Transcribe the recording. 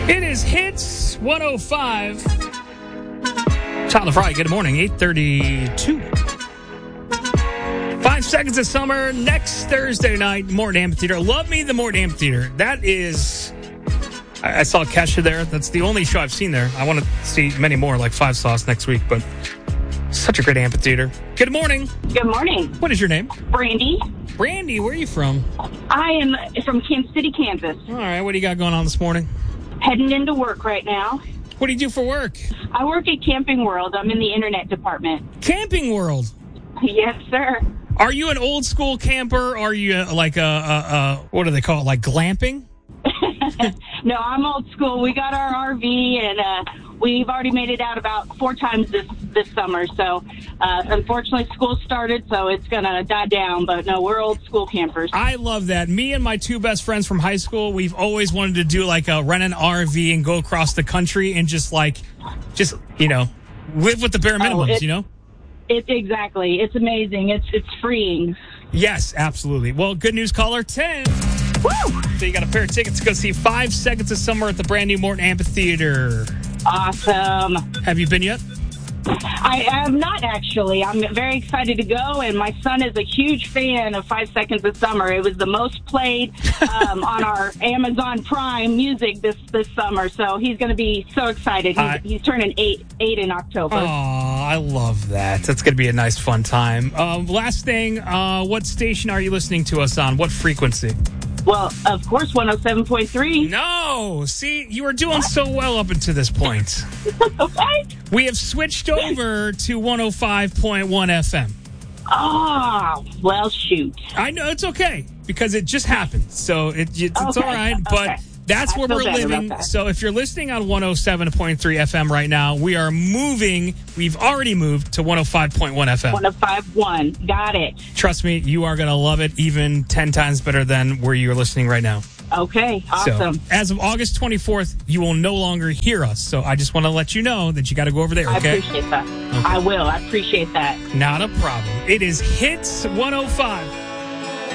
It is Hits 105. Child of Friday, good morning, 8:32. 5 seconds of summer next Thursday night, Morton Amphitheater. Love Me, the Morton Amphitheater. That is, I saw Kesha there. That's the only show I've seen there. I want to see many more, like Five Sauce next week, but such a great amphitheater. Good morning. Good morning. What is your name? Brandy. Brandy, where are you from? I am from Kansas City, Kansas. All right, what do you got going on this morning? Heading into work right now. What do you do for work? I work at Camping World. I'm in the internet department. Camping World. Yes, sir. Are you an old school camper? Are you like a what do they call it, like glamping? No, I'm old school. We got our RV, and we've already made it out about 4 times this summer. So, unfortunately, school started, so it's going to die down. But, no, we're old school campers. I love that. Me and my 2 best friends from high school, we've always wanted to do like rent an RV and go across the country and just live with the bare minimums, Exactly. It's amazing. It's freeing. Yes, absolutely. Well, good news, caller 10. Woo! So you got a pair of tickets to go see 5 Seconds of Summer at the brand new Morton Amphitheater. Awesome. Have you been yet? I am not, actually. I'm very excited to go, and my son is a huge fan of 5 Seconds of Summer. It was the most played on our Amazon Prime music this summer, so he's going to be so excited. He's turning 8 in October. Oh, I love that. That's going to be a nice, fun time. Last thing, what station are you listening to us on? What frequency? Well, of course, 107.3. No! See, you were doing so well up until this point. Okay. We have switched over to 105.1 FM. Oh, well, shoot. I know, it's okay, because it just happened. So it's all right, but okay. That's where we're living. So if you're listening on 107.3 FM right now, we are moving. We've already moved to 105.1 FM. 105.1. Got it. Trust me, you are going to love it even 10 times better than where you're listening right now. Okay, awesome. So, as of August 24th, you will no longer hear us. So I just want to let you know that you got to go over there, okay? I appreciate that. Okay. I will. I appreciate that. Not a problem. It is Hits 105.